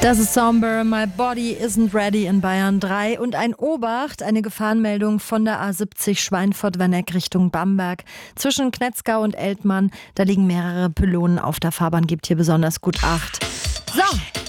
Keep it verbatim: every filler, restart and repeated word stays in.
Das ist Somber, My Body Isn't Ready in Bayern drei. Und ein Obacht, eine Gefahrenmeldung von der A siebzig Schweinfurt-Werneck Richtung Bamberg. Zwischen Knetzgau und Eltmann, da liegen mehrere Pylonen auf der Fahrbahn, gibt hier besonders gut Acht. So.